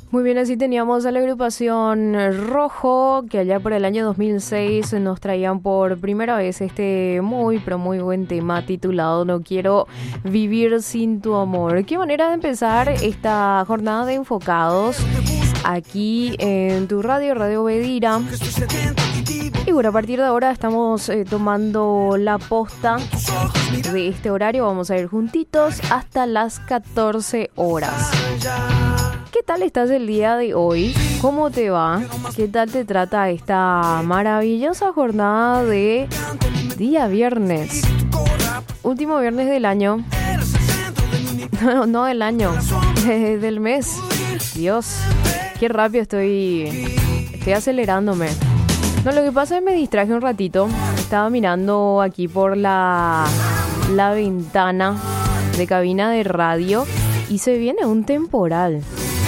Muy bien, así teníamos a la agrupación Rojo, que allá por el año 2006 nos traían por primera vez este muy, pero muy buen tema titulado No quiero vivir sin tu amor. Qué manera de empezar esta jornada de enfocados aquí en tu radio, Radio Bedira. Y bueno, a partir de ahora estamos tomando la posta de este horario. Vamos a ir juntitos hasta las 14 horas. ¿Qué tal estás el día de hoy? ¿Cómo te va? ¿Qué tal te trata esta maravillosa jornada de día viernes? Último viernes del año. No del año, del mes. Dios, qué rápido estoy acelerándome. No, lo que pasa es que me distraje un ratito. Estaba mirando aquí por la ventana de cabina de radio y se viene un temporal.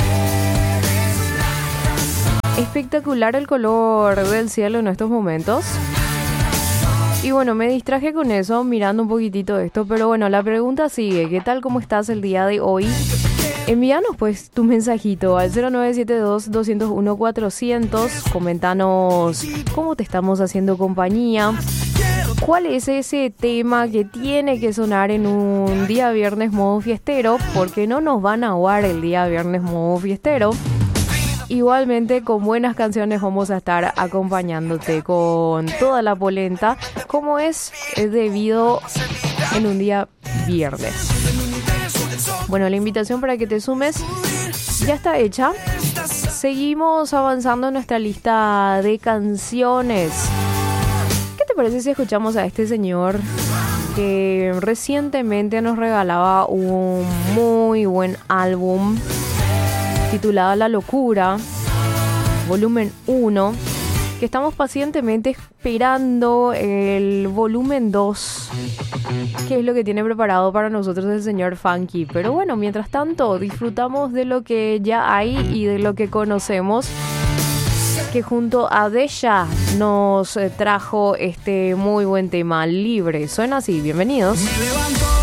Espectacular el color del cielo en estos momentos. Y bueno, me distraje con eso, mirando un poquitito esto. Pero bueno, la pregunta sigue. ¿Qué tal? ¿Cómo estás el día de hoy? Envíanos pues tu mensajito al 0972-201-400. Coméntanos cómo te estamos haciendo compañía. ¿Cuál es ese tema que tiene que sonar en un día viernes modo fiestero? Porque no nos van a aguar el día viernes modo fiestero. Igualmente, con buenas canciones vamos a estar acompañándote con toda la polenta, como es debido en un día viernes. Bueno, la invitación para que te sumes ya está hecha. Seguimos avanzando en nuestra lista de canciones. ¿Qué te parece si escuchamos a este señor que recientemente nos regalaba un muy buen álbum titulada La Locura, volumen 1, que estamos pacientemente esperando el volumen 2, que es lo que tiene preparado para nosotros el señor Funky? Pero bueno, mientras tanto, disfrutamos de lo que ya hay y de lo que conocemos, que junto a Desha nos trajo este muy buen tema, Libre. Suena así, bienvenidos.